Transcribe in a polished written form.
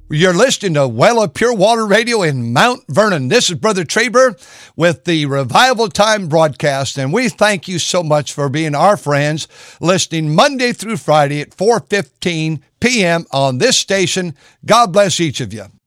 You're listening to Well of Pure Water Radio in Mount Vernon. This is Brother Traber with the Revival Time broadcast, and we thank you so much for being our friends, listening Monday through Friday at 4:15 p.m. on this station. God bless each of you.